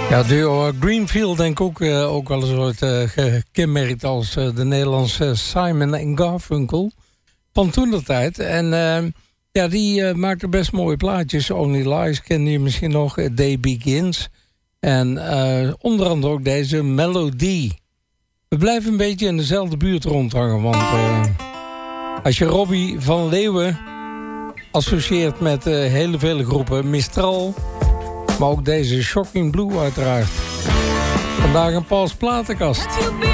Ja, duo Greenfield denk ik ook wel eens wordt gekenmerkt als de Nederlandse Simon en Garfunkel van toentertijd. En ja, die maakte best mooie plaatjes. Only Lies kende je misschien nog, A Day Begins. En onder andere ook deze Melody. We blijven een beetje in dezelfde buurt rondhangen, want als je Robbie van Leeuwen associeert met hele vele groepen, Mistral, maar ook deze Shocking Blue uiteraard. Vandaag een Pauls platenkast.